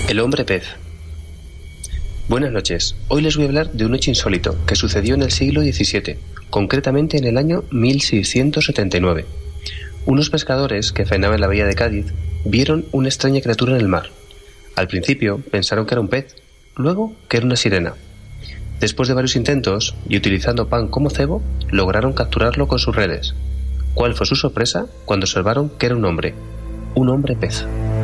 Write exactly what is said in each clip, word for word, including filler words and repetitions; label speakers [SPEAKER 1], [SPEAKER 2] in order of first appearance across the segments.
[SPEAKER 1] El hombre pez. Buenas noches. Hoy les voy a hablar de un hecho insólito que sucedió en el siglo diecisiete, concretamente en el año mil seiscientos setenta y nueve. Unos pescadores que faenaban en la bahía de Cádiz vieron una extraña criatura en el mar. Al principio pensaron que era un pez, luego que era una sirena. Después de varios intentos y utilizando pan como cebo, lograron capturarlo con sus redes. ¿Cuál fue su sorpresa cuando observaron que era un hombre? Un hombre pez.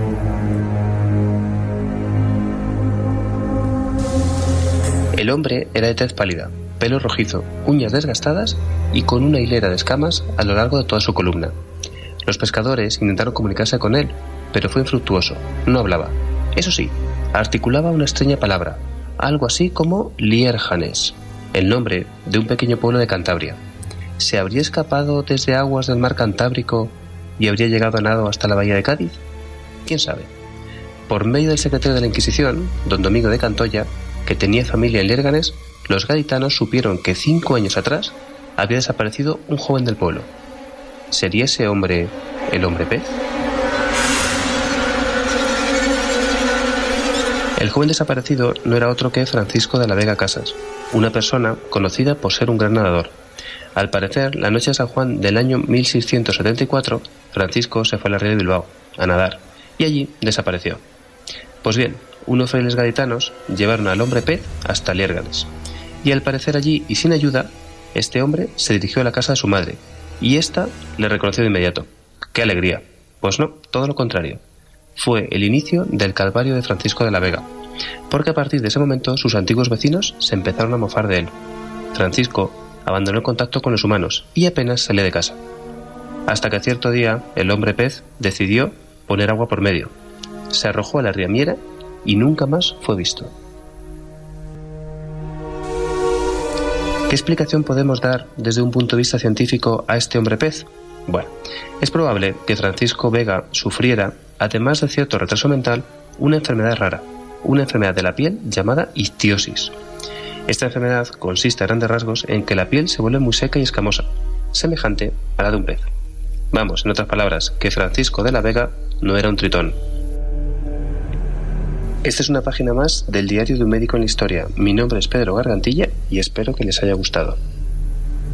[SPEAKER 1] El hombre era de tez pálida, pelo rojizo, uñas desgastadas y con una hilera de escamas a lo largo de toda su columna. Los pescadores intentaron comunicarse con él, pero fue infructuoso. No hablaba. Eso sí, articulaba una extraña palabra, algo así como Liérjanes, el nombre de un pequeño pueblo de Cantabria. ¿Se habría escapado desde aguas del mar Cantábrico y habría llegado a nado hasta la bahía de Cádiz? ¿Quién sabe? Por medio del secretario de la Inquisición, don Domingo de Cantoya, que tenía familia en Lérganes, los gaditanos supieron que cinco años atrás había desaparecido un joven del pueblo. ¿Sería ese hombre el hombre pez? El joven desaparecido no era otro que Francisco de la Vega Casas, una persona conocida por ser un gran nadador. Al parecer, la noche de San Juan del año mil seiscientos setenta y cuatro, Francisco se fue a la ría de Bilbao a nadar y allí desapareció. Pues bien, unos frailes gaditanos llevaron al hombre pez hasta Lérganes, y al parecer allí y sin ayuda, este hombre se dirigió a la casa de su madre, y ésta le reconoció de inmediato. ¡Qué alegría! Pues no, todo lo contrario. Fue el inicio del calvario de Francisco de la Vega, porque a partir de ese momento sus antiguos vecinos se empezaron a mofar de él. Francisco abandonó el contacto con los humanos y apenas salía de casa. Hasta que cierto día el hombre pez decidió poner agua por medio. Se arrojó a la riamiera y nunca más fue visto. ¿Qué explicación podemos dar desde un punto de vista científico a este hombre pez? Bueno, es probable que Francisco Vega sufriera, además de cierto retraso mental, una enfermedad rara, una enfermedad de la piel llamada ictiosis. Esta enfermedad consiste a grandes rasgos en que la piel se vuelve muy seca y escamosa, semejante a la de un pez. Vamos, en otras palabras, que Francisco de la Vega no era un tritón. Esta es una página más del diario de un médico en la historia. Mi nombre es Pedro Gargantilla y espero que les haya gustado.